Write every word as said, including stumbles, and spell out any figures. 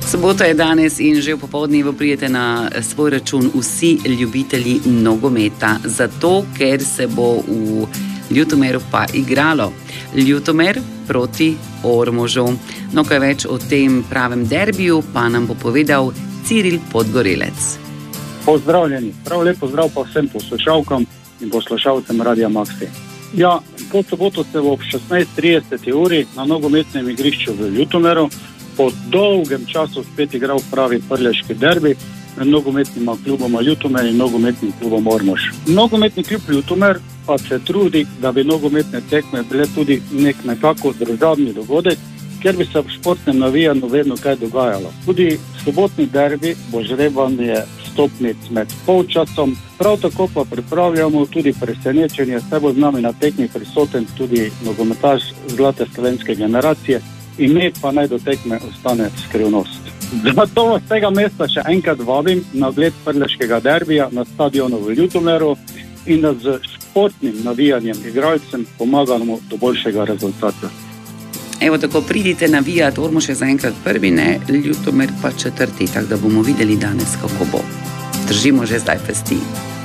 Sobota je danes in že v popoldnevu pridete na svoj račun vsi ljubitelji nogometa, zato ker se bo v Ljutomeru pa igralo. Ljutomer proti Ormožu. No, kaj več o tem pravem derbiju pa nam bo povedal Ciril Podgorelec. Pozdravljeni, prav lep pozdrav pa vsem poslušalkam in poslušalcem Radia Maxi. Ja, po soboto se bo ob šestnajst trideset uri na nogometnem igrišču v Ljutomeru po dolgem času spet igral pravi prleški derbi med nogometnima kluboma Ljutomer in nogometnim klubom Ormož. Nogometni klub Ljutomer pa se trudi, da bi nogometne tekme bile tudi nek nekako državni dogodek, ker bi se v športnem navijanju vedno kaj dogajalo. Tudi sobotni derbi bo žrebanje stopnic med polčasom, prav tako pa pripravljamo tudi presenečenje, saj bo z nami na tekmi prisoten tudi nogometaš zlate slovenske generacije, ime pa naj do tekme ostane skrivnost. Zato vas z tega mesta še enkrat vabim na ogled prleškega derbija na stadionu v Ljutomeru in da z športnim navijanjem igralcem pomagamo do boljšega rezultata. Evo tako, pridite navijati, Ormož je zaenkrat prvi, ne, Ljutomer pa četrti, tako da bomo videli danes, kako bo. Držimo že zdaj pesti.